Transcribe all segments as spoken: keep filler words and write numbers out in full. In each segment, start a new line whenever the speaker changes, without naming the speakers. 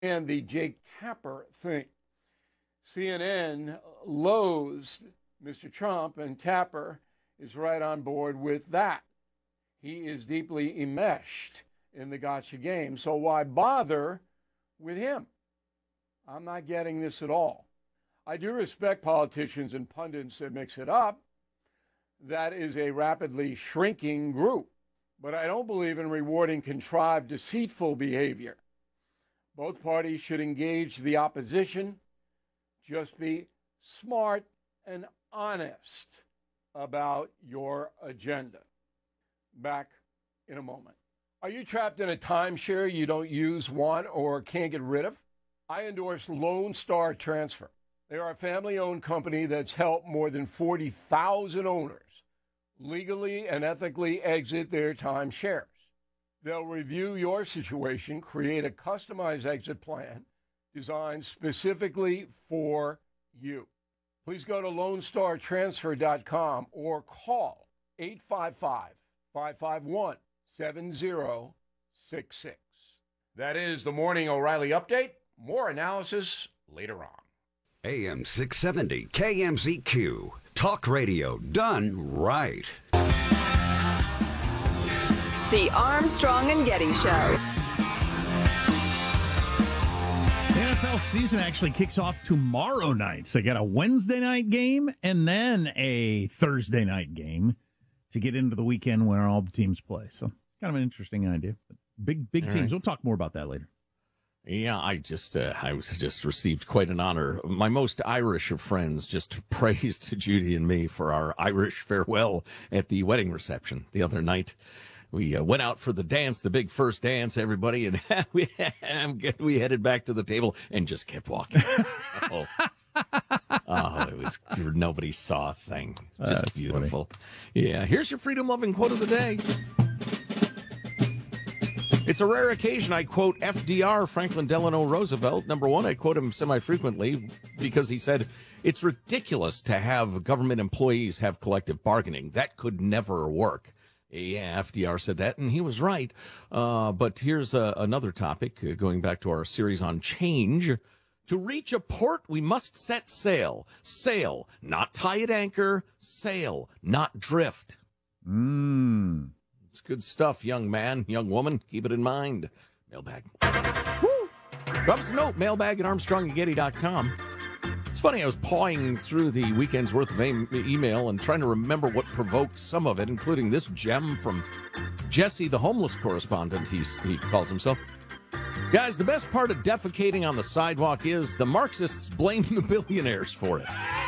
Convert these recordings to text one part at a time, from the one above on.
And the Jake Tapper thing. C N N loathes Mister Trump, and Tapper is right on board with that. He is deeply enmeshed in the gotcha game, so why bother with him? I'm not getting this at all. I do respect politicians and pundits that mix it up. That is a rapidly shrinking group. But I don't believe in rewarding contrived, deceitful behavior. Both parties should engage the opposition. Just be smart and honest about your agenda. Back in a moment. Are you trapped in a timeshare you don't use, want, or can't get rid of? I endorse Lone Star Transfer. They are a family-owned company that's helped more than forty thousand owners legally and ethically exit their timeshares. They'll review your situation, create a customized exit plan designed specifically for you. Please go to lone star transfer dot com or call eight five five, five five one, seven zero six six. That is the Morning O'Reilly Update. More analysis later on.
A M six seventy K M Z Q. Talk radio done right.
The Armstrong and Getty Show.
The N F L season actually kicks off tomorrow night. So they got a Wednesday night game and then a Thursday night game to get into the weekend when all the teams play. So kind of an interesting idea. But big, big
all
teams.
Right.
We'll talk more about that later.
Yeah, I just uh, I was just received quite an honor. My most Irish of friends just praised Judy and me for our Irish farewell at the wedding reception the other night. We uh, went out for the dance, the big first dance, everybody, and we we headed back to the table and just kept walking. oh. oh, it was nobody saw a thing. Just
That's
beautiful. Funny. Yeah, here's your freedom-loving quote of the day. It's a rare occasion I quote F D R, Franklin Delano Roosevelt. Number one, I quote him semi-frequently because he said, it's ridiculous to have government employees have collective bargaining. That could never work. Yeah, F D R said that, and he was right. Uh, but here's uh, another topic, uh, going back to our series on change. To reach a port, we must set sail. Sail, not tie at anchor. Sail, not drift.
Mmm.
It's good stuff, young man, young woman. Keep it in mind. Mailbag. Woo! Drop us a note, mailbag at armstrong and getty dot com. It's funny, I was pawing through the weekend's worth of e- email and trying to remember what provoked some of it, including this gem from Jesse, the homeless correspondent, he's, he calls himself. Guys, the best part of defecating on the sidewalk is the Marxists blame the billionaires for it.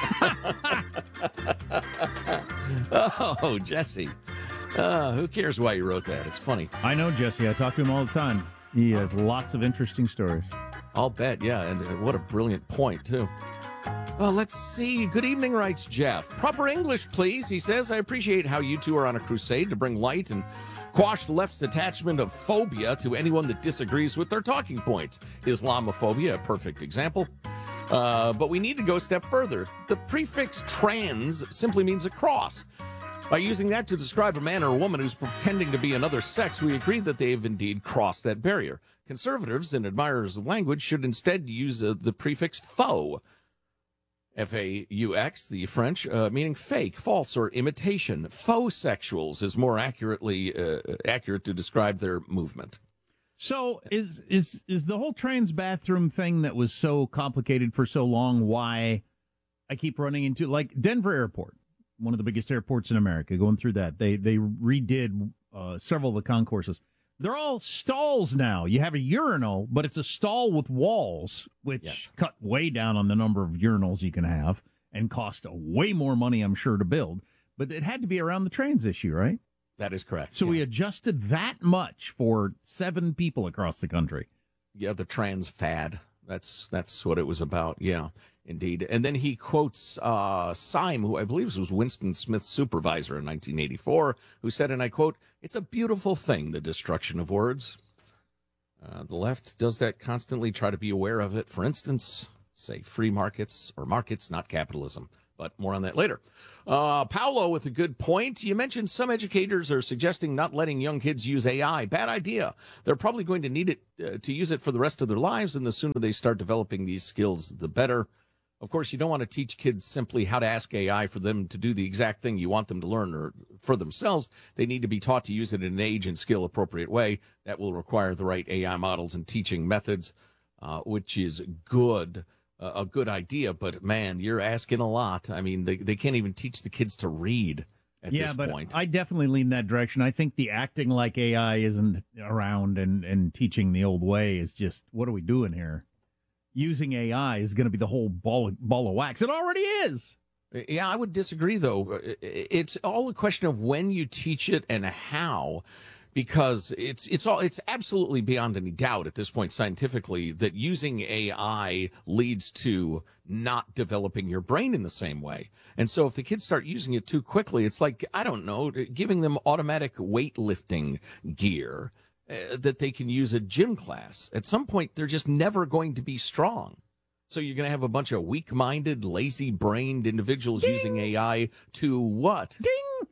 Oh, Jesse. Uh, who cares why you wrote that? It's funny.
I know Jesse. I talk to him all the time. He has lots of interesting stories.
I'll bet, yeah. And uh, what a brilliant point, too. Well, let's see. Good evening, writes Jeff. Proper English, please, he says. I appreciate how you two are on a crusade to bring light and quash the left's attachment of phobia to anyone that disagrees with their talking points. Islamophobia, a perfect example. Uh, but we need to go a step further. The prefix trans simply means a cross. By using that to describe a man or a woman who's pretending to be another sex, we agree that they have indeed crossed that barrier. Conservatives and admirers of language should instead use uh, the prefix faux, F A U X, the French, uh, meaning fake, false, or imitation. Faux sexuals is more accurately uh, accurate to describe their movement.
So is is is the whole trans bathroom thing that was so complicated for so long why I keep running into, like, Denver Airport, one of the biggest airports in America, going through that. They they redid uh, several of the concourses. They're all stalls now. You have a urinal, but it's a stall with walls, which
yes.
cut way down on the number of urinals you can have and cost way more money, I'm sure, to build. But it had to be around the trans issue, right?
That is correct.
So
yeah.
we adjusted that much for seven people across the country.
Yeah, the trans fad. That's that's what it was about. Yeah, indeed. And then he quotes uh, Syme, who I believe was Winston Smith's supervisor in nineteen eighty-four, who said, and I quote, "It's a beautiful thing, the destruction of words." Uh, the left does that constantly, try to be aware of it. For instance, say free markets or markets, not capitalism. but more on that later. Uh, Paolo with a good point. You mentioned some educators are suggesting not letting young kids use A I. Bad idea. They're probably going to need it uh, to use it for the rest of their lives, and the sooner they start developing these skills, the better. Of course, you don't want to teach kids simply how to ask A I for them to do the exact thing you want them to learn or for themselves. They need to be taught to use it in an age and skill appropriate way. That will require the right A I models and teaching methods, uh, which is good, uh, a good idea. But, man, you're asking a lot. I mean, they, they can't even teach the kids to read at
yeah,
this
but
point.
I definitely lean that direction. I think the acting like A I isn't around and, and teaching the old way is just, what are we doing here? Using A I is going to be the whole ball of, ball of wax. It already is.
Yeah, I would disagree, though. It's all a question of when you teach it and how, because it's it's all it's absolutely beyond any doubt at this point scientifically that using A I leads to not developing your brain in the same way. And so if the kids start using it too quickly, it's like, I don't know, giving them automatic weightlifting gear Uh, that they can use at gym class. At some point, they're just never going to be strong. So you're going to have a bunch of weak-minded, lazy-brained individuals Ding. using A I to what?
Ding!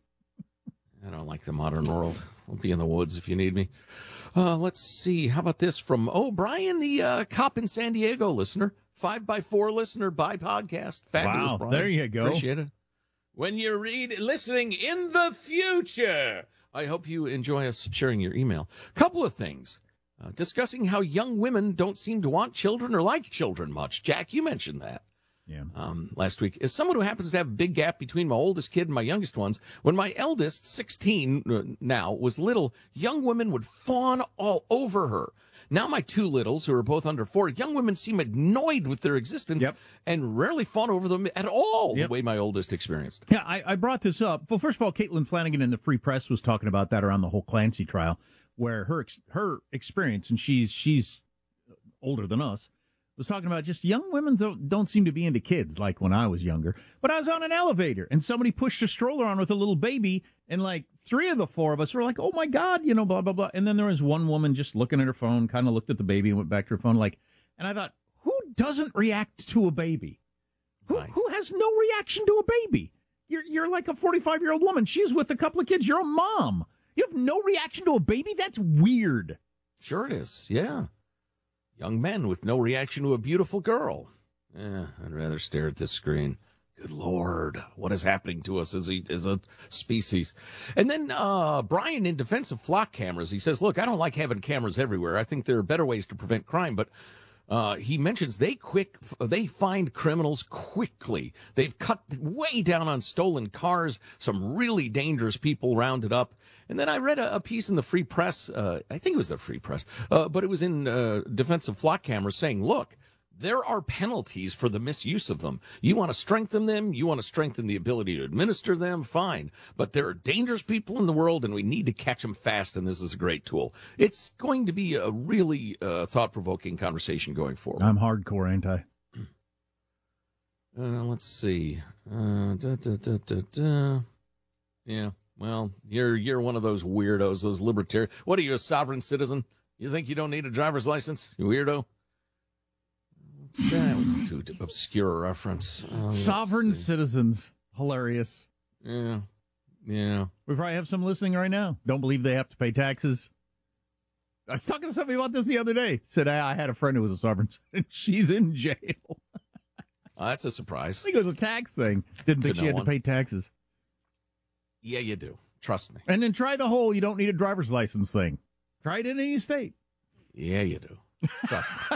I don't like the modern world. I'll be in the woods if you need me. Uh, let's see. How about this from, oh, Brian, the uh, cop in San Diego listener. Five by four listener by podcast. Fabulous,
wow,
Brian.
there you go.
Appreciate it. When you read listening in the future, I hope you enjoy us sharing your email. Couple of things. Uh, discussing how young women don't seem to want children or like children much. Jack, you mentioned that.
Yeah.
Um, last week. As someone who happens to have a big gap between my oldest kid and my youngest ones, when my eldest, sixteen uh, now, was little, young women would fawn all over her. Now my two littles, who are both under four, young women seem annoyed with their existence
yep.
and rarely fawn over them at all,
yep.
the way my oldest experienced.
Yeah, I, I brought this up. Well, first of all, Caitlin Flanagan in the Free Press was talking about that around the whole Clancy trial, where her her experience, and she's she's older than us, was talking about just young women don't, don't seem to be into kids like when I was younger. But I was on an elevator, and somebody pushed a stroller on with a little baby, and like three of the four of us were like, oh, my God, you know, blah, blah, blah. And then there was one woman just looking at her phone, kind of looked at the baby and went back to her phone. Like, and I thought, who doesn't react to a baby? Who,
right.
who has no reaction to a baby? You're, you're like a forty-five-year-old woman. She's with a couple of kids. You're a mom. You have no reaction to a baby? That's weird.
Sure it is, yeah. Young men with no reaction to a beautiful girl. Eh, I'd rather stare at this screen. Good Lord, what is happening to us as a, as a species? And then uh, Brian, in defense of flock cameras, he says, look, I don't like having cameras everywhere. I think there are better ways to prevent crime, but uh, he mentions they quick they find criminals quickly. They've cut way down on stolen cars, some really dangerous people rounded up. And then I read a, a piece in the Free Press, uh, I think it was the Free Press, uh, but it was in uh, defense of flock cameras saying, look, there are penalties for the misuse of them. You want to strengthen them, you want to strengthen the ability to administer them, fine. But there are dangerous people in the world, and we need to catch them fast, and this is a great tool. It's going to be a really uh, thought-provoking conversation going forward.
I'm hardcore, ain't I?
Uh, let's see. Uh, da, da, da, da, da. Yeah. Well, you're you're one of those weirdos, those libertarians. What are you, a sovereign citizen? You think you don't need a driver's license, you weirdo? That was too obscure a reference. Uh,
Sovereign citizens. Hilarious.
Yeah. Yeah.
We probably have some listening right now. Don't believe they have to pay taxes. I was talking to somebody about this the other day. Said, I, I had a friend who was a sovereign citizen. She's in jail.
Uh, that's a surprise.
I think it was a tax thing. Didn't think
To
she
no
had
one.
to pay taxes.
Yeah, you do. Trust me.
And then try the whole you don't need a driver's license thing. Try it in any state.
Yeah, you do. Trust me.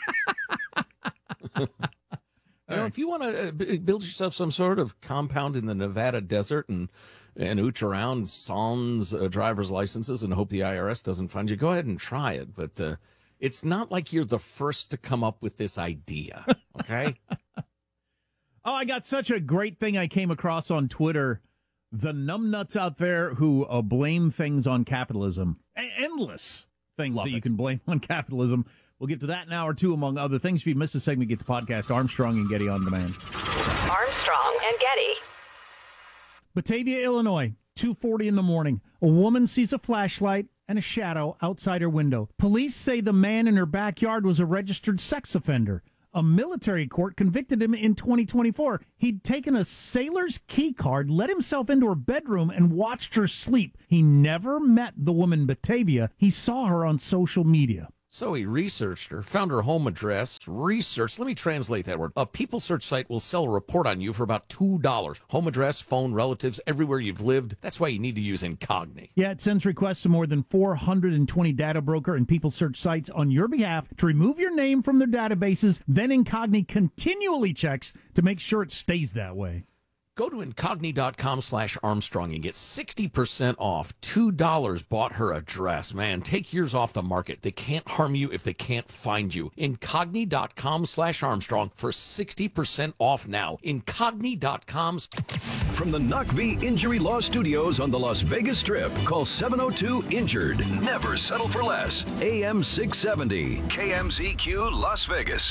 You know, if you want to build yourself some sort of compound in the Nevada desert and and ooch around sans uh, driver's licenses and hope the I R S doesn't find you, go ahead and try it. But uh, it's not like you're the first to come up with this idea, okay?
Oh, I got such a great thing I came across on Twitter. The numbnuts out there who uh, blame things on capitalism. A- endless things
Love
that you
it.
can blame on capitalism. We'll get to that in hour two, among other things. If you missed a segment, get the podcast Armstrong and Getty on demand.
Armstrong and Getty.
Batavia, Illinois, two forty in the morning. A woman sees a flashlight and a shadow outside her window. Police say the man in her backyard was a registered sex offender. A military court convicted him in twenty twenty-four. He'd taken a sailor's key card, let himself into her bedroom, and watched her sleep. He never met the woman Batavia. He saw her on social media.
So he researched her, found her home address, researched. Let me translate that word. A people search site will sell a report on you for about two dollars. Home address, phone, relatives, everywhere you've lived. That's why you need to use Incogni.
Yeah, it sends requests to more than four hundred twenty data broker and people search sites on your behalf to remove your name from their databases. Then Incogni continually checks to make sure it stays that way.
Go to Incogni.com slash Armstrong and get sixty percent off. two dollars bought her address. Man, take yours off the market. They can't harm you if they can't find you. Incogni.com slash Armstrong for sixty percent off now. Incogni.com.
From the N U C V Injury Law Studios on the Las Vegas Strip, call seven oh two injured. Never settle for less. A M six seventy, K M Z Q Las Vegas.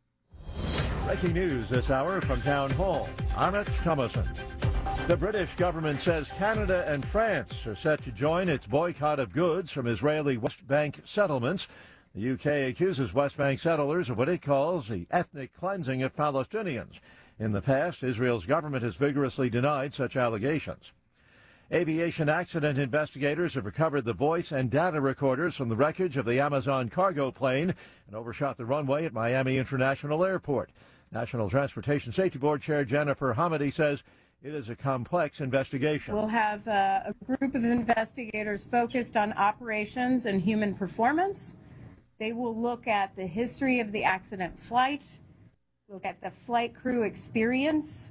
Breaking news this hour from Town Hall. Amit Thomason. The British government says Canada and France are set to join its boycott of goods from Israeli West Bank settlements. The U K accuses West Bank settlers of what it calls the ethnic cleansing of Palestinians. In the past, Israel's government has vigorously denied such allegations. Aviation accident investigators have recovered the voice and data recorders from the wreckage of the Amazon cargo plane and overshot the runway at Miami International Airport. National Transportation Safety Board Chair Jennifer Hamady says it is a complex investigation.
We'll have uh, a group of investigators focused on operations and human performance. They will look at the history of the accident flight, look at the flight crew experience,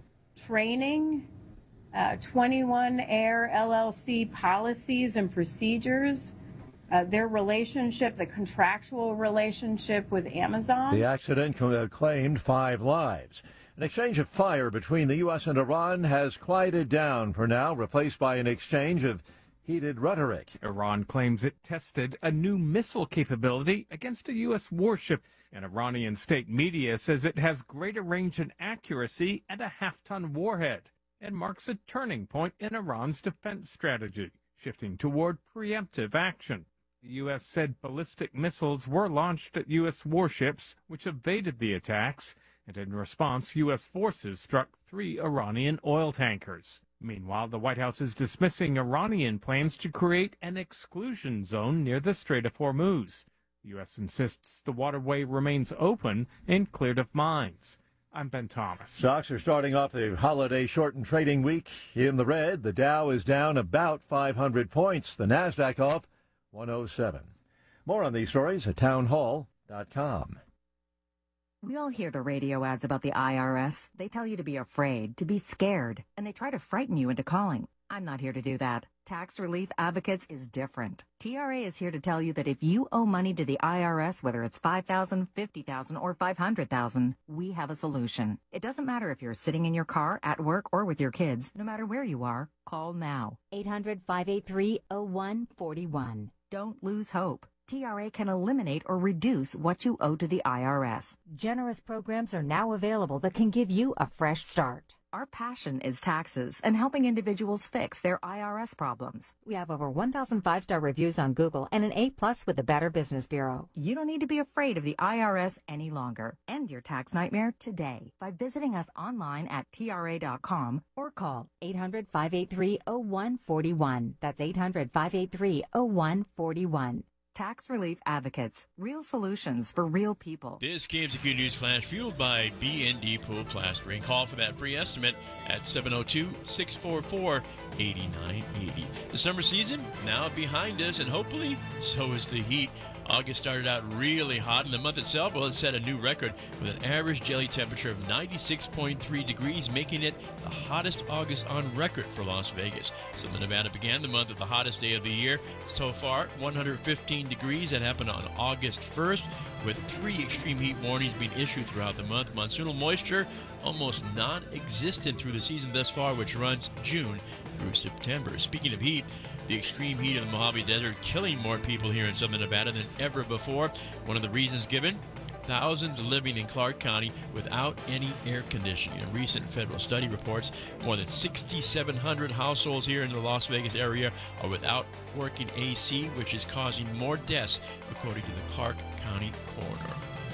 training, uh, twenty-one Air L L C policies and procedures, Uh, their relationship, the contractual relationship with Amazon.
The accident claimed five lives. An exchange of fire between the U S and Iran has quieted down for now, replaced by an exchange of heated rhetoric.
Iran claims it tested a new missile capability against a U S warship, and Iranian state media says it has greater range and accuracy and a half-ton warhead, and marks a turning point in Iran's defense strategy, shifting toward preemptive action. The U S said ballistic missiles were launched at U S warships, which evaded the attacks, and in response, U S forces struck three Iranian oil tankers. Meanwhile, the White House is dismissing Iranian plans to create an exclusion zone near the Strait of Hormuz. The U S insists the waterway remains open and cleared of mines. I'm Ben Thomas.
Stocks are starting off the holiday shortened trading week in the red. The Dow is down about five hundred points. The Nasdaq off one oh seven. More on these stories at townhall dot com.
We all hear the radio ads about the I R S. They tell you to be afraid, to be scared, and they try to frighten you into calling. I'm not here to do that. Tax Relief Advocates is different. T R A is here to tell you that if you owe money to the I R S, whether it's five thousand dollars, fifty thousand dollars, or five hundred thousand dollars, we have a solution. It doesn't matter if you're sitting in your car, at work, or with your kids. No matter where you are, call now.
eight hundred, five eight three, oh one four one.
Don't lose hope. T R A can eliminate or reduce what you owe to the I R S.
Generous programs are now available that can give you a fresh start.
Our passion is taxes and helping individuals fix their I R S problems.
We have over one thousand five-star reviews on Google and an A plus with the Better Business Bureau.
You don't need to be afraid of the I R S any longer. End your tax nightmare today by visiting us online at T R A dot com or call
eight hundred, five eight three, oh one four one. That's eight hundred, five eight three, oh one four one.
Tax Relief Advocates. Real solutions for real people.
This K M Z Q News Flash fueled by B and D Pool Plastering. Call for that free estimate at seven oh two, six four four, eight nine eight oh. The summer season now behind us, and hopefully so is the heat. August started out really hot, and the month itself will set a new record with an average daily temperature of ninety-six point three degrees, making it the hottest August on record for Las Vegas. Southern Nevada began the month with the hottest day of the year. So far, one hundred fifteen degrees. That happened on August first, with three extreme heat warnings being issued throughout the month. Monsoonal moisture almost non-existent through the season thus far, which runs June through September. Speaking of heat, the extreme heat of the Mojave Desert killing more people here in Southern Nevada than ever before. One of the reasons given, thousands living in Clark County without any air conditioning. A recent federal study reports more than six thousand seven hundred households here in the Las Vegas area are without working A C, which is causing more deaths, according to the Clark County coroner.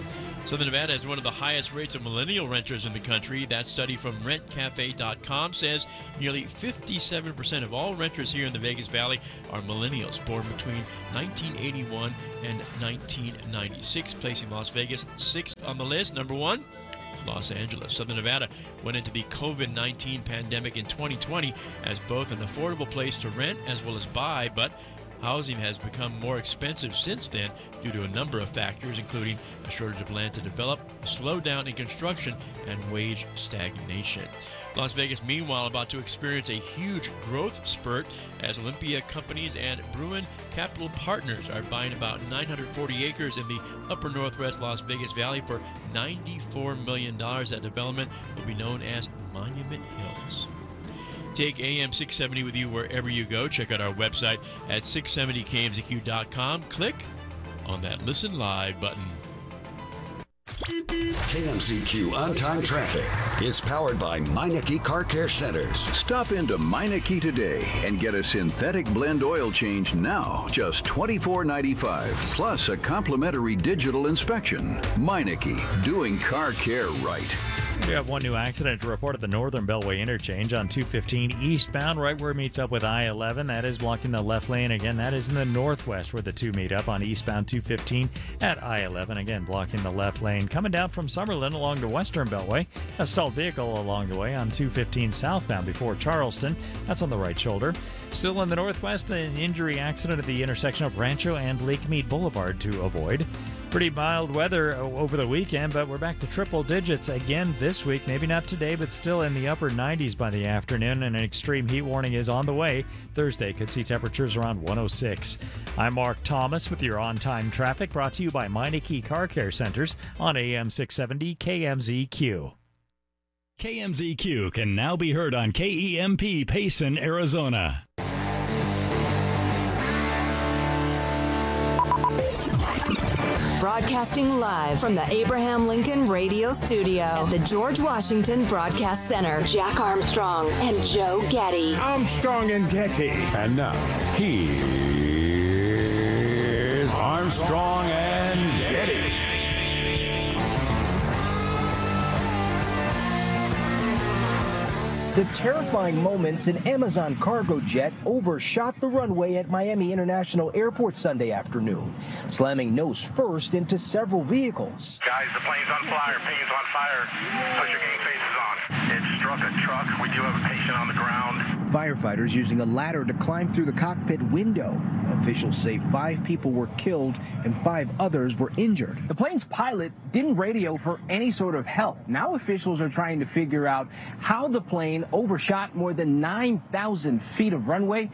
Southern Nevada has one of the highest rates of millennial renters in the country. That study from rent cafe dot com says nearly fifty-seven percent of all renters here in the Vegas Valley are millennials born between nineteen eighty-one and nineteen ninety-six, placing Las Vegas sixth on the list. Number one, Los Angeles. Southern Nevada went into the COVID nineteen pandemic in twenty twenty as both an affordable place to rent as well as buy, but housing has become more expensive since then due to a number of factors, including a shortage of land to develop, a slowdown in construction, and wage stagnation. Las Vegas, meanwhile, about to experience a huge growth spurt as Olympia Companies and Bruin Capital Partners are buying about nine hundred forty acres in the upper northwest Las Vegas Valley for ninety-four million dollars. That development will be known as Monument Hills. Take A M six seventy with you wherever you go. Check out our website at six seventy K M Z Q dot com. Click on that Listen Live button.
K M Z Q On-Time Traffic is powered by Meineke Car Care Centers.
Stop into Meineke today and get a synthetic blend oil change now, just twenty-four ninety-five, plus a complimentary digital inspection. Meineke, doing car care right.
We have one new accident to report at the Northern Beltway interchange on two fifteen eastbound, right where it meets up with I eleven. That is blocking the left lane. Again, that is in the northwest where the two meet up on eastbound two fifteen at I eleven. Again, blocking the left lane. Coming down from Summerlin along the Western Beltway. A stalled vehicle along the way on two fifteen southbound before Charleston. That's on the right shoulder. Still in the northwest, an injury accident at the intersection of Rancho and Lake Mead Boulevard to avoid. Pretty mild weather over the weekend, but we're back to triple digits again this week. Maybe not today, but still in the upper nineties by the afternoon, and an extreme heat warning is on the way. Thursday could see temperatures around one oh six. I'm Mark Thomas with your on-time traffic, brought to you by Meineke Car Care Centers on A M six seventy K M Z Q.
K M Z Q can now be heard on K E M P Payson, Arizona.
Broadcasting live from the Abraham Lincoln Radio Studio at the George Washington Broadcast Center.
Jack Armstrong and Joe Getty.
Armstrong and Getty. And now, here's Armstrong and Getty.
The terrifying moments an Amazon cargo jet overshot the runway at Miami International Airport Sunday afternoon, slamming nose first into several vehicles.
Guys, the plane's on fire, plane's on fire. Put your game faces on. It struck a truck. We do have a patient on the ground.
Firefighters using a ladder to climb through the cockpit window. Officials say five people were killed and five others were injured.
The plane's pilot didn't radio for any sort of help. Now officials are trying to figure out how the plane overshot more than nine thousand feet of runway.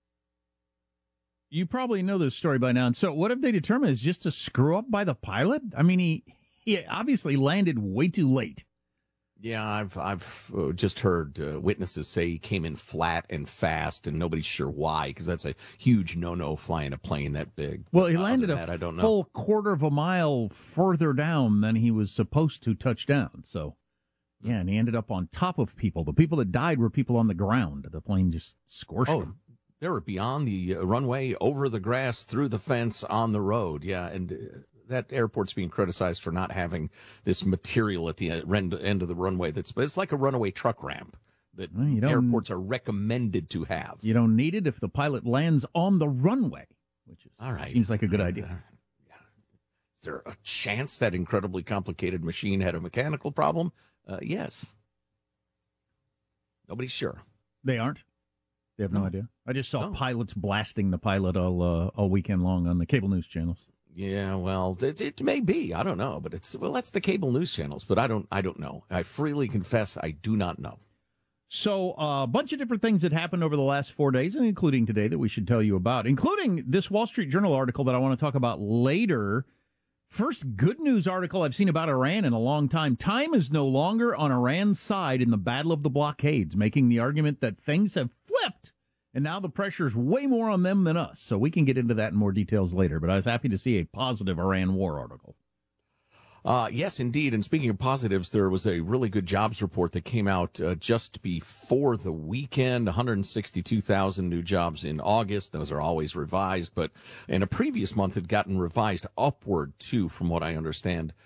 You probably know this story by now. And so what have they determined is just a screw up by the pilot? I mean, he, he obviously landed way too late.
Yeah, I've I've uh, just heard uh, witnesses say he came in flat and fast, and nobody's sure why, because that's a huge no-no flying a plane that big.
Well, he
Other
landed a
that, I don't know.
full quarter of a mile further down than he was supposed to touch down. So, yeah, and he ended up on top of people. The people that died were people on the ground. The plane just scorched
Oh,
them.
they were beyond the uh, runway, over the grass, through the fence, on the road. Yeah, and uh, that airport's being criticized for not having this material at the end, end of the runway. That's it's like a runaway truck ramp that
Well, you don't-
airports are recommended to have.
You don't need it if the pilot lands on the runway, which is,
All right.
seems like a good idea.
Is there a chance that incredibly complicated machine had a mechanical problem? Uh, yes. Nobody's sure.
They aren't. They have no, idea. I just saw pilots blasting the pilot all uh, all weekend long on the cable news channels.
Yeah, well, it, it may be. I don't know, but it's well, that's the cable news channels. But I don't. I don't know. I freely confess, I do not know.
So uh, a bunch of different things that happened over the last four days, and including today, that we should tell you about, including this Wall Street Journal article that I want to talk about later. First good news article I've seen about Iran in a long time. Time is no longer on Iran's side in the battle of the blockades, making the argument that things have flipped, and now the pressure's way more on them than us. So we can get into that in more details later, but I was happy to see a positive Iran war article.
Uh, yes, indeed. And speaking of positives, there was a really good jobs report that came out uh, just before the weekend. one hundred sixty-two thousand new jobs in August. Those are always revised, but in a previous month had gotten revised upward too, from what I understand.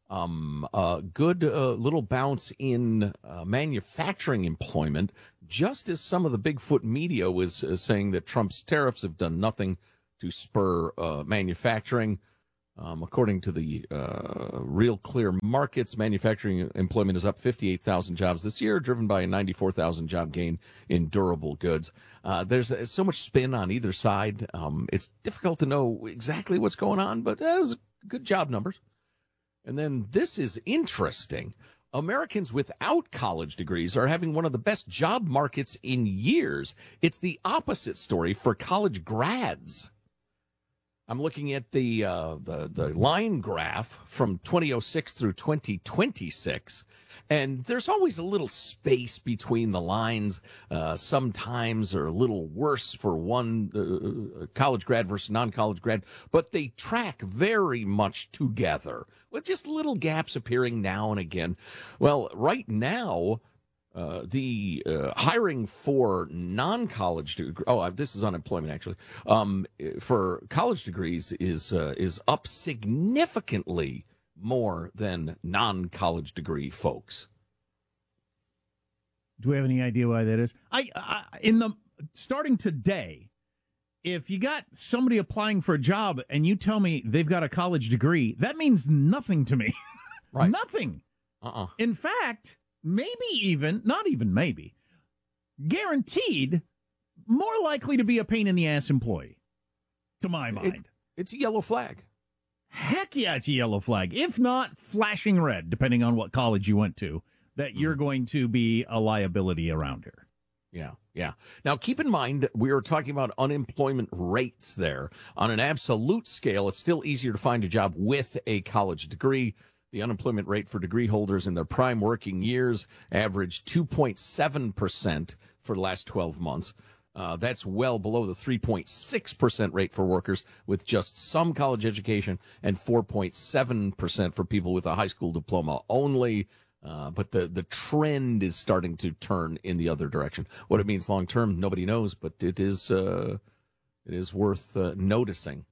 Um, a good uh, little bounce in uh, manufacturing employment, just as some of the Bigfoot media was uh, saying that Trump's tariffs have done nothing to spur uh, manufacturing. Um, according to the uh, Real Clear Markets, manufacturing employment is up fifty-eight thousand jobs this year, driven by a ninety-four thousand job gain in durable goods. Uh, there's uh, so much spin on either side. Um, it's difficult to know exactly what's going on, but uh, it was good job numbers. And then this is interesting. Americans without college degrees are having one of the best job markets in years. It's the opposite story for college grads. I'm looking at the uh, the the line graph from twenty oh six through twenty twenty-six, and there's always a little space between the lines. Uh, sometimes are a little worse for one uh, college grad versus non-college grad, but they track very much together with just little gaps appearing now and again. Well, right now, Uh, the uh, hiring for non-college deg- oh this is unemployment actually um, for college degrees is uh, is up significantly more than non-college degree folks.
Do we have any idea why that is? I, I in the starting today, if you got somebody applying for a job and you tell me they've got a college degree, that means nothing to me.
Right.
Nothing.
Uh-uh.
In fact, maybe even, not even maybe, guaranteed more likely to be a pain in the ass employee, to my mind.
It, it's a yellow flag.
Heck yeah, it's a yellow flag. If not, flashing red, depending on what college you went to, that you're going to be a liability around here.
Yeah, yeah. Now, keep in mind, we are talking about unemployment rates there. On an absolute scale, it's still easier to find a job with a college degree. The unemployment rate for degree holders in their prime working years averaged two point seven percent for the last twelve months. Uh, that's well below the three point six percent rate for workers with just some college education and four point seven percent for people with a high school diploma only. Uh, but the, the trend is starting to turn in the other direction. What it means long term, nobody knows, but it is uh, it is worth uh, noticing.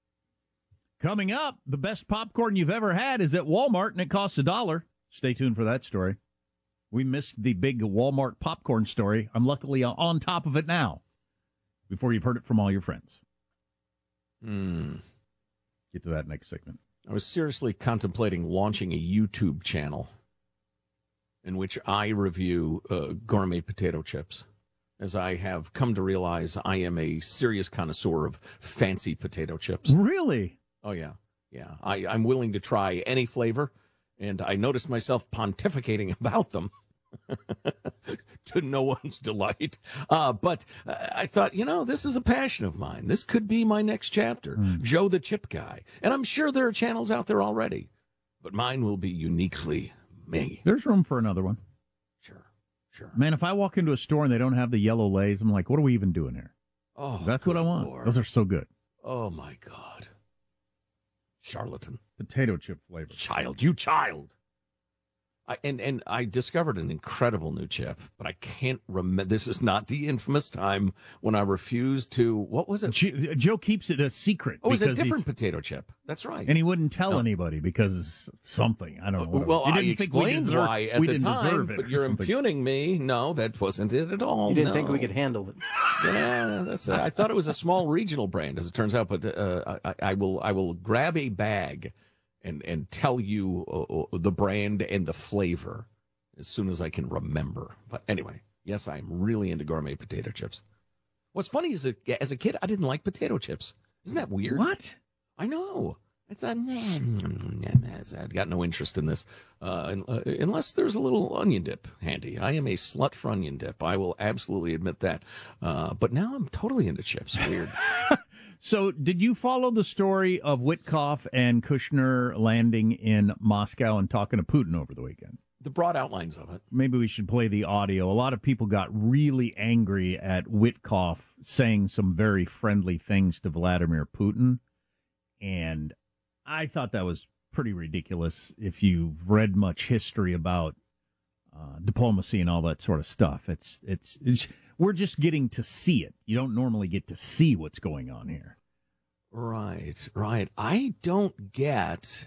Coming up, the best popcorn you've ever had is at Walmart, and it costs a dollar. Stay tuned for that story. We missed the big Walmart popcorn story. I'm luckily on top of it now, before you've heard it from all your friends.
Mm.
Get to that next segment.
I was seriously contemplating launching a YouTube channel in which I review uh, gourmet potato chips, as I have come to realize I am a serious connoisseur of fancy potato chips.
Really?
Oh, yeah. Yeah. I, I'm willing to try any flavor, and I noticed myself pontificating about them to no one's delight. Uh, but uh, I thought, you know, this is a passion of mine. This could be my next chapter, mm. Joe the Chip Guy. And I'm sure there are channels out there already, but mine will be uniquely me.
There's room for another one.
Sure, sure.
Man, if I walk into a store and they don't have the yellow Lays, I'm like, what are we even doing here?
Oh,
that's what I want.
Lord.
Those are so good.
Oh, my God. Charlatan.
Potato chip flavor.
Child, you child. I, and, and I discovered an incredible new chip, but I can't remember. This is not the infamous time when I refused to, what was it?
Joe, Joe keeps it a secret.
Oh, it was a different potato chip. That's right.
And he wouldn't tell no. anybody because it's something. I don't know.
Uh, well, I explained we why at the time, but you're impugning me. No, that wasn't it at all.
You didn't
no.
think we could handle it.
Yeah, that's. A, I thought it was a small regional brand, as it turns out. But uh, I, I will, I will grab a bag and and tell you uh, the brand and the flavor as soon as I can remember. But anyway, yes, I'm really into gourmet potato chips. What's funny is that as a kid, I didn't like potato chips. Isn't that weird?
What?
I know. I thought, nah, nah, nah, I've got no interest in this, uh, uh, unless there's a little onion dip handy. I am a slut for onion dip. I will absolutely admit that. Uh, but now I'm totally into chips. Weird.
So did you follow the story of Witkoff and Kushner landing in Moscow and talking to Putin over the weekend?
The broad outlines of it.
Maybe we should play the audio. A lot of people got really angry at Witkoff saying some very friendly things to Vladimir Putin. And I thought that was pretty ridiculous if you've read much history about uh, diplomacy and all that sort of stuff. It's, it's, it's, we're just getting to see it. You don't normally get to see what's going on here.
Right, right. I don't get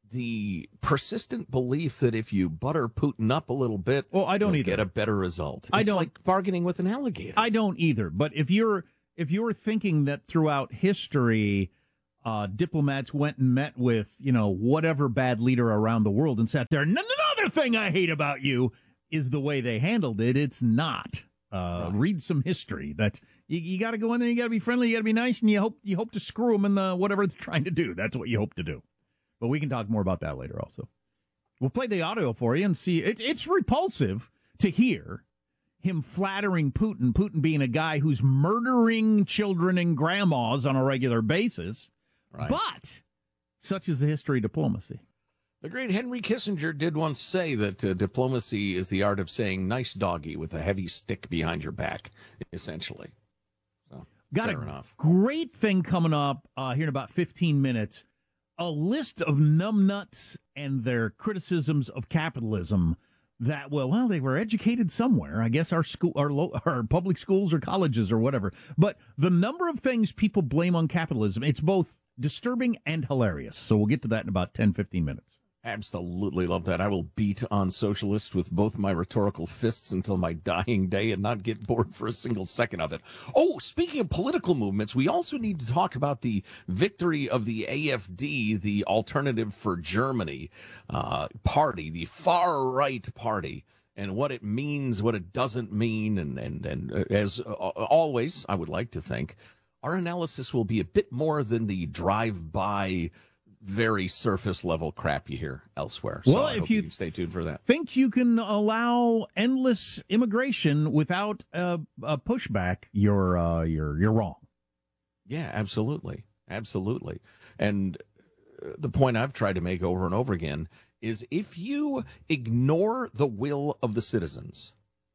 the persistent belief that if you butter Putin up a little bit,
well, I don't
you'll
either.
get a better result. It's
I don't
like bargaining with an alligator.
I don't either. But if you're if you're thinking that throughout history, uh, diplomats went and met with, you know, whatever bad leader around the world and sat there, another thing I hate about you is the way they handled it. It's not. Uh, right. Read some history. That you, you got to go in there. You got to be friendly. You got to be nice, and you hope you hope to screw them in the whatever they're trying to do. That's what you hope to do. But we can talk more about that later also. We'll play the audio for you and see. It, it's repulsive to hear him flattering Putin, Putin being a guy who's murdering children and grandmas on a regular basis.
Right.
But such is the history of diplomacy.
The great Henry Kissinger did once say that uh, diplomacy is the art of saying nice doggy with a heavy stick behind your back, essentially. So,
Got
fair
a
enough.
Great thing coming up uh, here in about fifteen minutes. A list of numbnuts and their criticisms of capitalism that, well, well, they were educated somewhere. I guess our school, our, lo- our public schools or colleges or whatever. But the number of things people blame on capitalism, it's both disturbing and hilarious. So we'll get to that in about ten, fifteen minutes.
Absolutely love that. I will beat on socialists with both my rhetorical fists until my dying day and not get bored for a single second of it. Oh, speaking of political movements, we also need to talk about the victory of the A F D, the Alternative for Germany uh, party, the far-right party, and what it means, what it doesn't mean. And, and, and uh, as uh, always, I would like to think, our analysis will be a bit more than the drive-by very surface level crap you hear elsewhere. So
well,
I
if
hope
you
you can stay tuned for that.
Think you can allow endless immigration without a, a pushback, you're uh, you're you're wrong.
Yeah, absolutely, absolutely. And the point I've tried to make over and over again is if you ignore the will of the citizens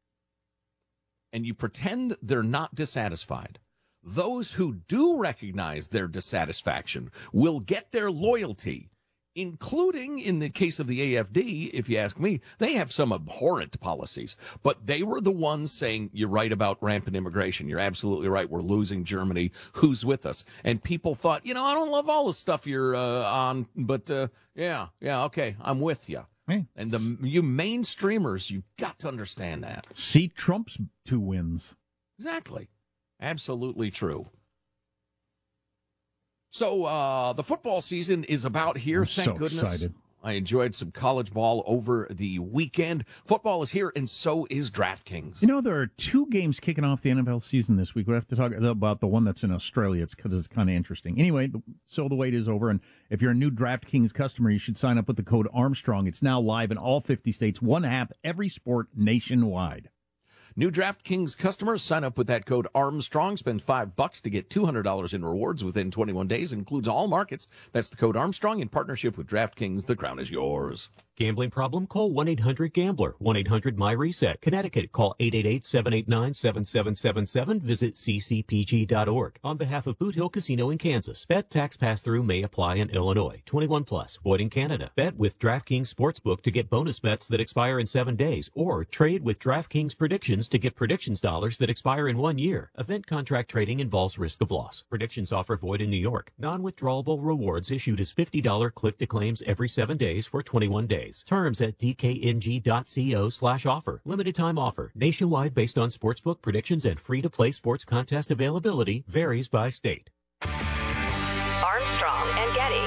and you pretend they're not dissatisfied, those who do recognize their dissatisfaction will get their loyalty, including in the case of the A F D, if you ask me. They have some abhorrent policies, but they were the ones saying, you're right about rampant immigration. You're absolutely right. We're losing Germany. Who's with us? And people thought, you know, I don't love all the stuff you're uh, on, but uh, yeah, yeah, okay, I'm with you.
Hey.
And the you mainstreamers, you've got to understand that.
See Trump's two wins.
Exactly. Absolutely true. So uh, the football season is about here.
I'm
Thank
so
goodness.
Excited.
I enjoyed some college ball over the weekend. Football is here, and so is DraftKings.
You know, there are two games kicking off the N F L season this week. We have to talk about the one that's in Australia. It's because it's kind of interesting. Anyway, so the wait is over, and if you're a new DraftKings customer, you should sign up with the code Armstrong. It's now live in all fifty states, one app, every sport nationwide.
New DraftKings customers sign up with that code Armstrong. Spend five bucks to get two hundred dollars in rewards within twenty-one days. It includes all markets. That's the code Armstrong in partnership with DraftKings. The crown is yours.
Gambling problem? Call one eight hundred gambler. one eight hundred my reset. Connecticut. Call eight eight eight, seven eight nine, seven seven seven seven. Visit c c p g dot org. On behalf of Boot Hill Casino in Kansas, bet tax pass-through may apply in Illinois. twenty-one plus. Void in Canada. Bet with DraftKings Sportsbook to get bonus bets that expire in seven days. Or trade with DraftKings Predictions to get predictions dollars that expire in one year. Event contract trading involves risk of loss. Predictions offer void in New York. Non-withdrawable rewards issued as fifty dollars click-to-claims every seven days for twenty-one days. Terms at d k n g dot co slash offer. Limited time offer. Nationwide based on sportsbook predictions and free-to-play sports contest availability. Varies by state.
Armstrong and Getty.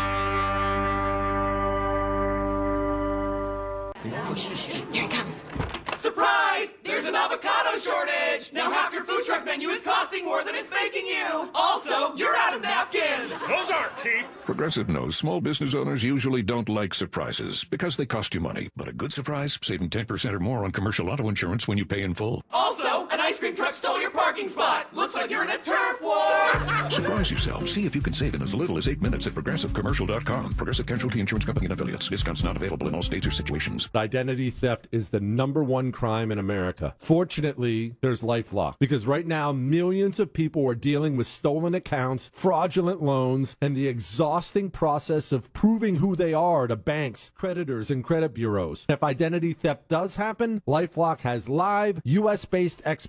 Here it comes. Surprise! There's an avocado shortage! Now half your food truck menu is costing more than it's making you! Also, you're out of napkins!
Those aren't cheap! Progressive knows small business owners usually don't like surprises because they cost you money. But a good surprise, saving ten percent or more on commercial auto insurance when you pay in full.
Also, an ice cream truck stole your parking spot! Looks like you're in a turf war!
Surprise yourself. See if you can save in as little as eight minutes at progressive commercial dot com. Progressive Casualty Insurance Company and affiliates. Discounts not available in all states or situations.
Identity theft is the number one crime in America. Fortunately, there's LifeLock, because right now millions of people are dealing with stolen accounts, fraudulent loans, and the exhausting process of proving who they are to banks, creditors, and credit bureaus. If identity theft does happen, LifeLock has live U S based experts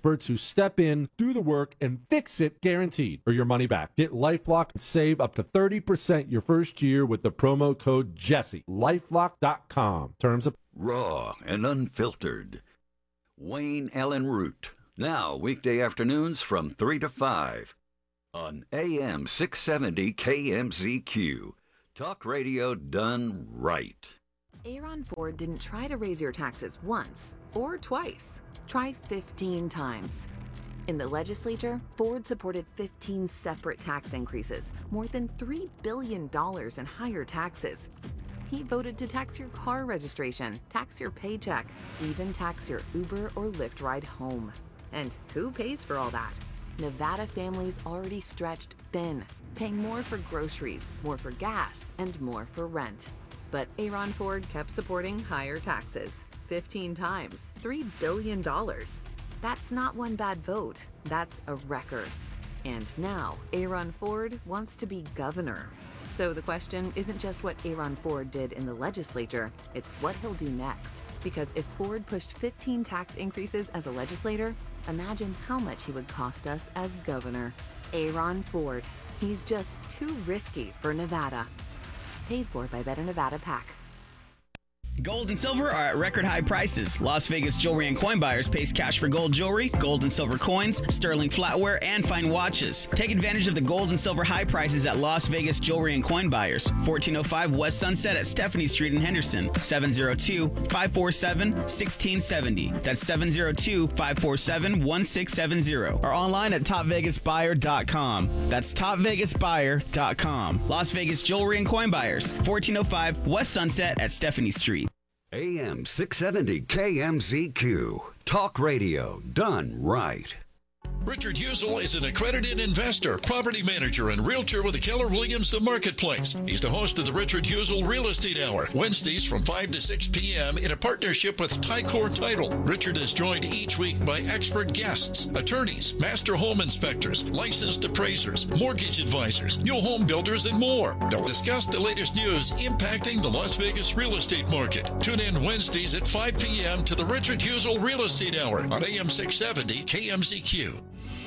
experts who step in, do the work, and fix it guaranteed, or your money back. Get LifeLock and save up to thirty percent your first year with the promo code Jesse. LifeLock dot com. Terms of
Raw and unfiltered. Wayne Allen Root. Now, weekday afternoons from three to five on A M six seventy K M Z Q. Talk radio done right.
Aaron Ford didn't try to raise your taxes once or twice. Try fifteen times. In the legislature, Ford supported fifteen separate tax increases, more than three billion dollars in higher taxes. He voted to tax your car registration, tax your paycheck, even tax your Uber or Lyft ride home. And who pays for all that? Nevada families already stretched thin, paying more for groceries, more for gas, and more for rent. But Aaron Ford kept supporting higher taxes, fifteen times, three billion dollars. That's not one bad vote, that's a record. And now, Aaron Ford wants to be governor. So the question isn't just what Aaron Ford did in the legislature, it's what he'll do next. Because if Ford pushed fifteen tax increases as a legislator, imagine how much he would cost us as governor. Aaron Ford. He's just too risky for Nevada. Paid for by Better Nevada PAC.
Gold and silver are at record high prices. Las Vegas Jewelry and Coin Buyers pays cash for gold jewelry, gold and silver coins, sterling flatware, and fine watches. Take advantage of the gold and silver high prices at Las Vegas Jewelry and Coin Buyers. fourteen oh five West Sunset at Stephanie Street in Henderson. seven oh two, five four seven, one six seven oh. That's seven oh two, five four seven, one six seven oh. Or online at top vegas buyer dot com. That's top vegas buyer dot com. Las Vegas Jewelry and Coin Buyers. fourteen oh five West Sunset at Stephanie Street.
A M six seventy K M Z Q. Talk radio done right.
Richard Husel is an accredited investor, property manager, and realtor with the Keller Williams The Marketplace. He's the host of the Richard Husel Real Estate Hour, Wednesdays from five to six p.m. in a partnership with Tycor Title. Richard is joined each week by expert guests, attorneys, master home inspectors, licensed appraisers, mortgage advisors, new home builders, and more. They'll discuss the latest news impacting the Las Vegas real estate market. Tune in Wednesdays at five p.m. to the Richard Husel Real Estate Hour on A M six seventy K M Z Q.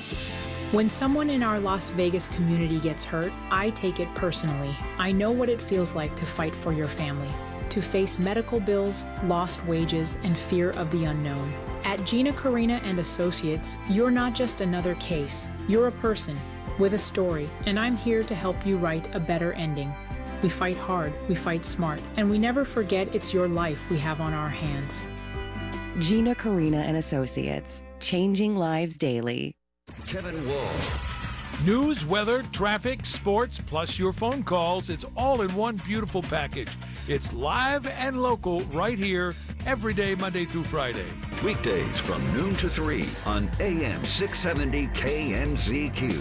When someone in our Las Vegas community gets hurt, I take it personally. I know what it feels like to fight for your family, to face medical bills, lost wages, and fear of the unknown. At Gina Carina and Associates, you're not just another case. You're a person with a story, and I'm here to help you write a better ending. We fight hard, we fight smart, and we never forget it's your life we have on our hands.
Gina Carina and Associates, changing lives daily.
Kevin Wall.
News, weather, traffic, sports, plus your phone calls. It's all in one beautiful package. It's live and local right here every day, Monday through Friday.
Weekdays from noon to three on A M six seventy K M Z Q.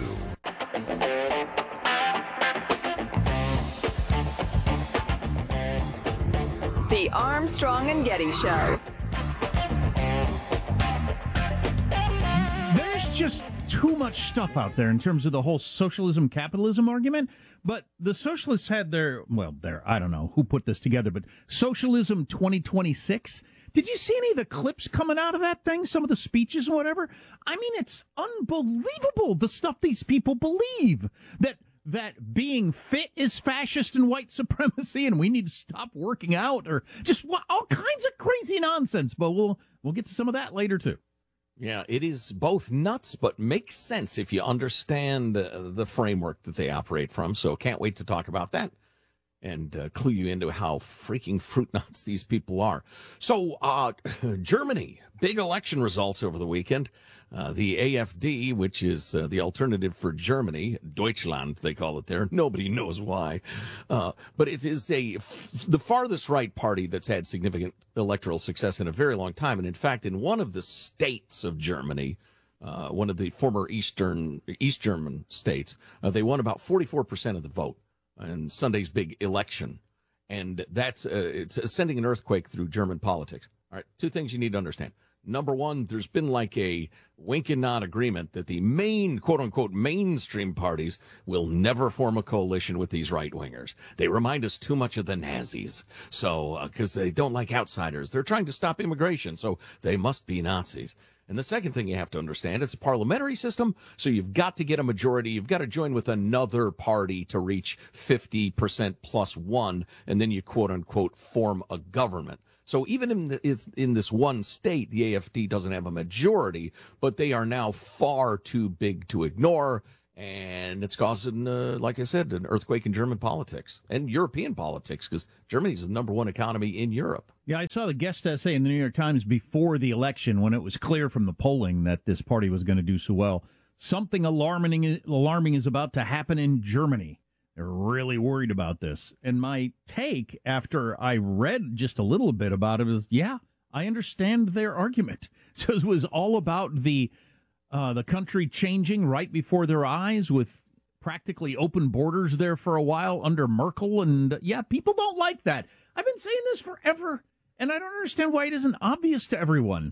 The Armstrong and Getty Show.
There's just too much stuff out there in terms of the whole socialism capitalism argument, but the socialists had their, well, their, I don't know who put this together, but Socialism twenty twenty-six. Did you see any of the clips coming out of that thing? Some of the speeches and whatever? I mean, it's unbelievable the stuff these people believe, that that being fit is fascist and white supremacy and we need to stop working out, or just all kinds of crazy nonsense. But we'll we'll get to some of that later too.
Yeah, it is both nuts, but makes sense if you understand uh, the framework that they operate from. So can't wait to talk about that and uh, clue you into how freaking fruit nuts these people are. So uh, Germany, big election results over the weekend. Uh, the A F D, which is uh, the alternative for Germany, Deutschland, they call it there. Nobody knows why. Uh, but it is a the farthest right party that's had significant electoral success in a very long time. And in fact, in one of the states of Germany, uh, one of the former Eastern East German states, uh, they won about forty-four percent of the vote in Sunday's big election. And that's uh, it's sending an earthquake through German politics. All right, two things you need to understand. Number one, there's been like a wink and nod agreement that the main, quote unquote, mainstream parties will never form a coalition with these right wingers. They remind us too much of the Nazis. So, because uh, they don't like outsiders. They're trying to stop immigration, so they must be Nazis. And the second thing you have to understand, it's a parliamentary system, so you've got to get a majority. You've got to join with another party to reach fifty percent plus one, and then you quote-unquote form a government. So even in, the, in this one state, the A F D doesn't have a majority, but they are now far too big to ignore, and it's causing, uh, like I said, an earthquake in German politics and European politics, because Germany's the number one economy in Europe.
Yeah, I saw the guest essay in the New York Times before the election when it was clear from the polling that this party was going to do so well. Something alarming, alarming is about to happen in Germany. They're really worried about this. And my take after I read just a little bit about it is, yeah, I understand their argument. So it was all about the uh, the country changing right before their eyes with practically open borders there for a while under Merkel. And uh, yeah, people don't like that. I've been saying this forever. And I don't understand why it isn't obvious to everyone.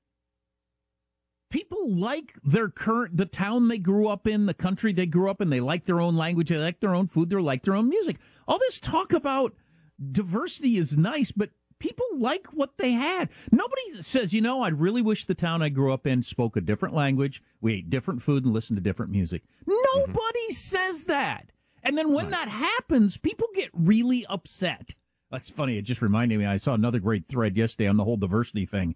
People like their current, the town they grew up in, the country they grew up in. They like their own language. They like their own food. They like their own music. All this talk about diversity is nice, but people like what they had. Nobody says, you know, I really wish the town I grew up in spoke a different language. We ate different food and listened to different music. Nobody mm-hmm. says that. And then when right. that happens, people get really upset. That's funny. It just reminded me. I saw another great thread yesterday on the whole diversity thing.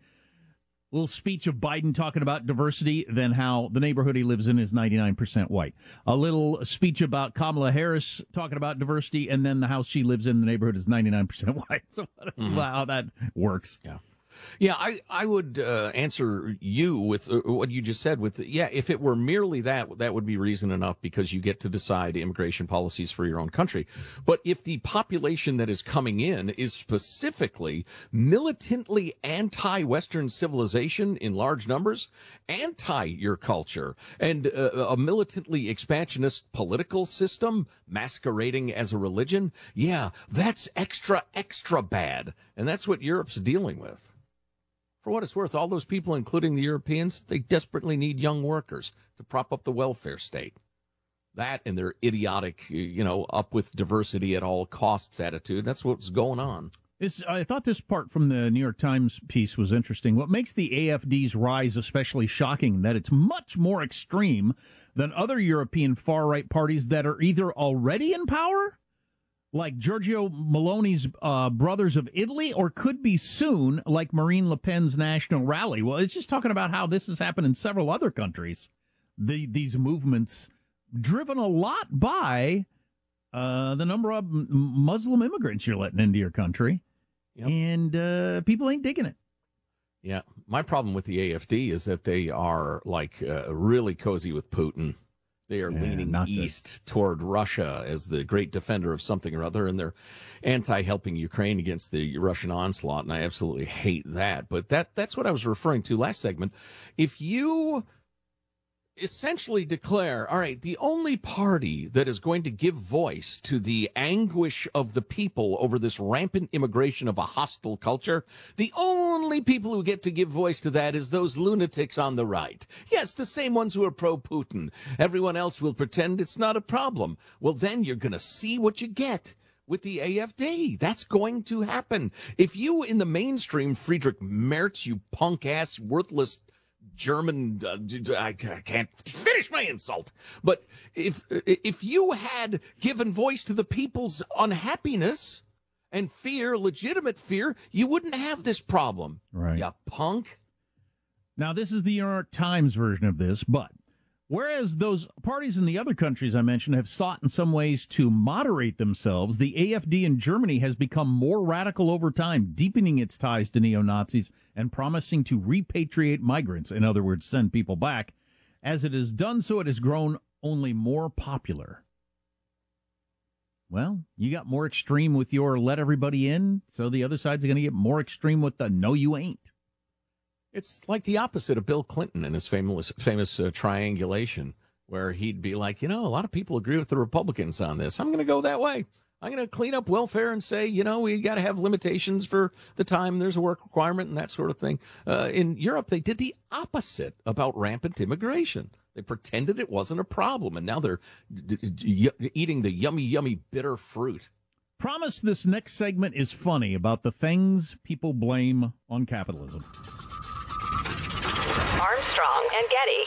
A little speech of Biden talking about diversity, then how the neighborhood he lives in is ninety-nine percent white. A little speech about Kamala Harris talking about diversity, and then the house she lives in, the neighborhood is ninety-nine percent white. So mm-hmm. how that works.
Yeah. Yeah, I, I would uh, answer you with uh, what you just said with, yeah, if it were merely that, that would be reason enough because you get to decide immigration policies for your own country. But if the population that is coming in is specifically militantly anti-Western civilization in large numbers, anti your culture, and uh, a militantly expansionist political system masquerading as a religion, yeah, that's extra, extra bad. And that's what Europe's dealing with. For what it's worth, all those people, including the Europeans, they desperately need young workers to prop up the welfare state. That and their idiotic, you know, up with diversity at all costs attitude, that's what's going on.
This, I thought this part from the New York Times piece was interesting. What makes the A F D's rise especially shocking that it's much more extreme than other European far-right parties that are either already in power, like Giorgio Meloni's uh, Brothers of Italy, or could be soon, like Marine Le Pen's National Rally. Well, it's just talking about how this has happened in several other countries. The, these movements driven a lot by uh, the number of m- Muslim immigrants you're letting into your country. Yep. And uh, people ain't digging it.
Yeah. My problem with the A F D is that they are like uh, really cozy with Putin. They are yeah, leaning east the... toward Russia as the great defender of something or other, and they're anti-helping Ukraine against the Russian onslaught, and I absolutely hate that. But that that's what I was referring to last segment. If you essentially declare, all right, the only party that is going to give voice to the anguish of the people over this rampant immigration of a hostile culture, the only people who get to give voice to that is those lunatics on the right. Yes, the same ones who are pro-Putin. Everyone else will pretend it's not a problem. Well, then you're going to see what you get with the A F D. That's going to happen. If you, in the mainstream, Friedrich Merz, you punk-ass, worthless German, uh, I can't finish my insult. But if if you had given voice to the people's unhappiness and fear, legitimate fear, you wouldn't have this problem.
Right.
You punk.
Now, this is the New York Times version of this, but whereas those parties in the other countries I mentioned have sought in some ways to moderate themselves, the A F D in Germany has become more radical over time, deepening its ties to neo-Nazis and promising to repatriate migrants, in other words, send people back. As it has done so, it has grown only more popular. Well, you got more extreme with your let everybody in, so the other side's going to get more extreme with the no you ain't.
It's like the opposite of Bill Clinton and his famous famous uh, triangulation, where he'd be like, you know, a lot of people agree with the Republicans on this. I'm going to go that way. I'm going to clean up welfare and say, you know, we got to have limitations for the time there's a work requirement and that sort of thing. Uh, in Europe, they did the opposite about rampant immigration. They pretended it wasn't a problem, and now they're d- d- d- eating the yummy, yummy, bitter fruit.
Promise this next segment is funny about the things people blame on capitalism.
Armstrong and Getty.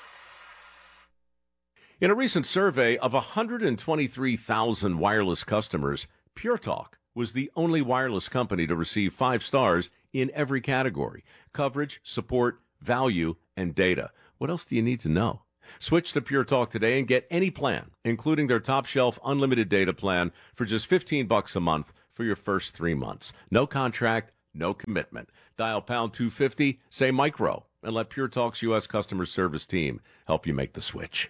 In a recent survey of one hundred twenty-three thousand wireless customers, Pure Talk was the only wireless company to receive five stars in every category: coverage, support, value, and data. What else do you need to know? Switch to Pure Talk today and get any plan, including their top shelf unlimited data plan, for just fifteen bucks a month for your first three months. No contract, no commitment. Dial pound two fifty, say micro, and let Pure Talk's U S customer service team help you make the switch.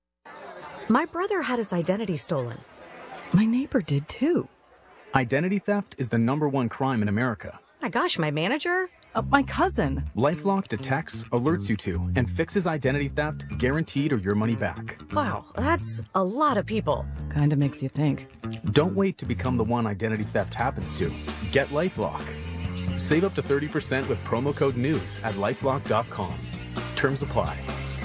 My brother had his identity stolen. My neighbor did too.
Identity theft is the number one crime in America.
My gosh, my manager? Uh, my cousin.
LifeLock detects, alerts you to, and fixes identity theft, guaranteed or your money back.
Wow, that's a lot of people. Kinda makes you think.
Don't wait to become the one identity theft happens to. Get LifeLock. Save up to thirty percent with promo code NEWS at lifelock dot com. Terms apply.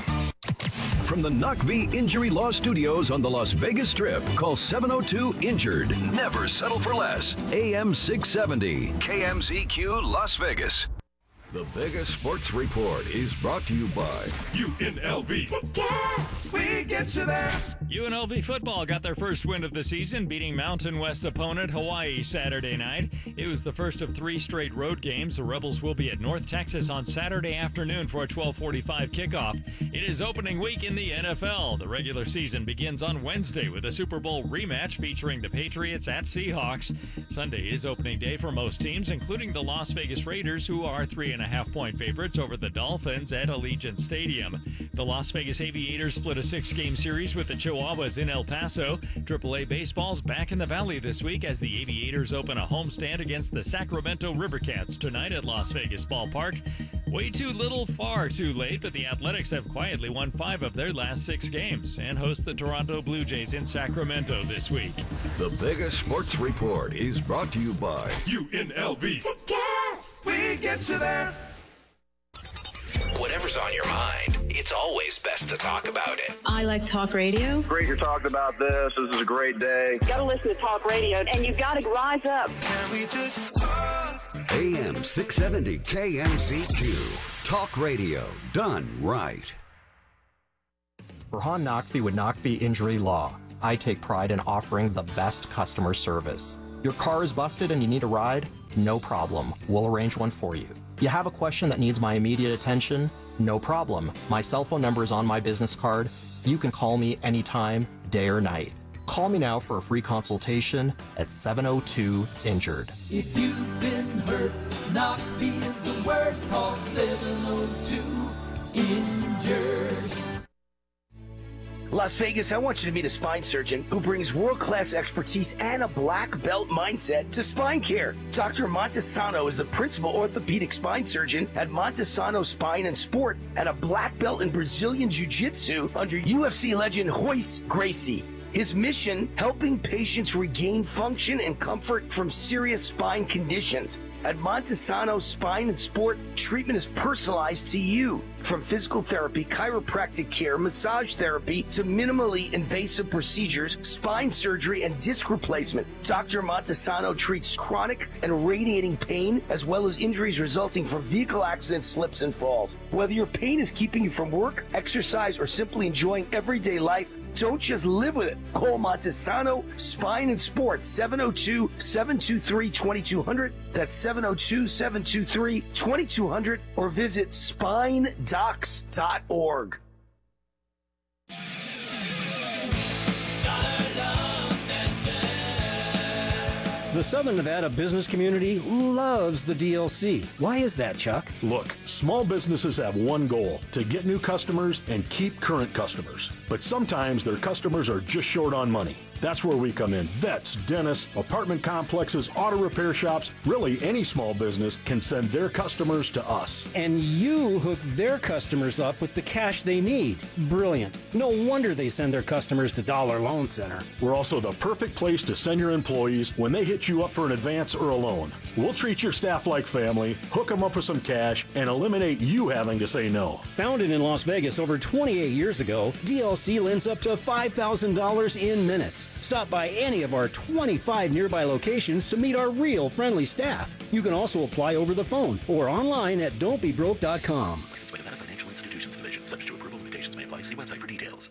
From the Knock V Injury Law Studios on the Las Vegas Strip, call seven oh two injured. Never settle for less. A M six seventy, K M Z Q Las Vegas.
The Vegas Sports Report is brought to you by
U N L V. Tickets! We get you there.
U N L V football got their first win of the season, beating Mountain West opponent Hawaii Saturday night. It was the first of three straight road games. The Rebels will be at North Texas on Saturday afternoon for a twelve forty-five kickoff. It is opening week in the N F L. The regular season begins on Wednesday with a Super Bowl rematch featuring the Patriots at Seahawks. Sunday is opening day for most teams, including the Las Vegas Raiders, who are three and a half point favorites over the Dolphins at Allegiant Stadium. The Las Vegas Aviators split a six-game series with the Chihuahuas in El Paso. triple A Baseball's back in the Valley this week as the Aviators open a homestand against the Sacramento Rivercats tonight at Las Vegas Ballpark. Way too little, far too late, but the Athletics have quietly won five of their last six games and host the Toronto Blue Jays in Sacramento this week.
The Vegas Sports Report is brought to you by
U N L V. Tickets! We get you there.
Whatever's on your mind, it's always best to talk about it.
I like talk radio.
Great you're talking about this. This is a great day.
You gotta listen to talk radio, and you gotta rise up.
Can we just talk?
A M six seventy K M Z Q. Talk radio done right.
Burhan Naqvi with Naqvi Injury Law. I take pride in offering the best customer service. Your car is busted and you need a ride? No problem. We'll arrange one for you. You have a question that needs my immediate attention? No problem. My cell phone number is on my business card. You can call me anytime, day or night. Call me now for a free consultation at seven oh two injured.
If you've been hurt, Naqvi is the word. Call seven oh two injured.
Las Vegas, I want you to meet a spine surgeon who brings world-class expertise and a black belt mindset to spine care. Doctor Montesano is the principal orthopedic spine surgeon at Montesano Spine and Sport and a black belt in Brazilian Jiu-Jitsu under U F C legend Royce Gracie. His mission, helping patients regain function and comfort from serious spine conditions. At Montesano Spine and Sport, treatment is personalized to you. From physical therapy, chiropractic care, massage therapy, to minimally invasive procedures, spine surgery, and disc replacement, Doctor Montesano treats chronic and radiating pain, as well as injuries resulting from vehicle accidents, slips, and falls. Whether your pain is keeping you from work, exercise, or simply enjoying everyday life, don't just live with it. Call Montesano Spine and Sport, seven oh two, seven two three, two two zero zero. That's seven oh two, seven two three, two two zero zero, or visit spine docs dot org.
The Southern Nevada business community loves the D L C. Why is that, Chuck?
Look, small businesses have one goal: to get new customers and keep current customers. But sometimes their customers are just short on money. That's where we come in. Vets, dentists, apartment complexes, auto repair shops, really any small business can send their customers to us.
And you hook their customers up with the cash they need. Brilliant. No wonder they send their customers to Dollar Loan Center.
We're also the perfect place to send your employees when they hit you up for an advance or a loan. We'll treat your staff like family, hook them up with some cash, and eliminate you having to say no.
Founded in Las Vegas over twenty-eight years ago, D L C lends up to five thousand dollars in minutes. Stop by any of our twenty-five nearby locations to meet our real friendly staff. You can also apply over the phone or online at don't be broke dot com.
website for details.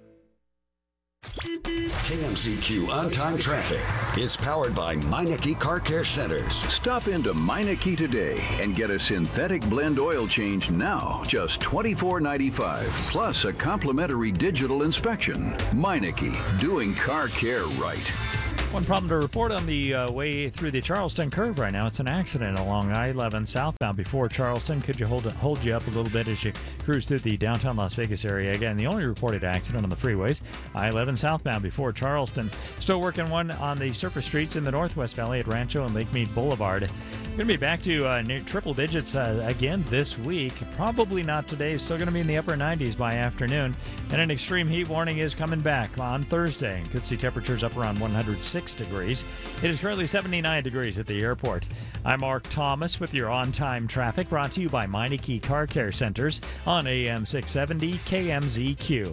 K M Z Q on-time traffic is powered by Meineke Car Care Centers.
Stop into Meineke today and get a synthetic blend oil change now, just twenty-four ninety-five, plus a complimentary digital inspection. Meineke, doing car care right.
One problem to report on the uh, way through the Charleston curve right now. It's an accident along I eleven southbound before Charleston. Could you hold hold you up a little bit as you cruise through the downtown Las Vegas area? Again, the only reported accident on the freeways, I eleven southbound before Charleston. Still working one on the surface streets in the Northwest Valley at Rancho and Lake Mead Boulevard. Going to be back to uh, near triple digits uh, again this week. Probably not today. Still going to be in the upper nineties by afternoon. And an extreme heat warning is coming back on Thursday. Could see temperatures up around one hundred six degrees. It is currently seventy-nine degrees at the airport. I'm Mark Thomas with your on-time traffic, brought to you by Meineke Car Care Centers on A M six seventy K M Z Q.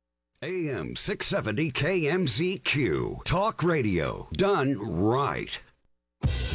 A M six seventy K M Z Q. Talk radio done right.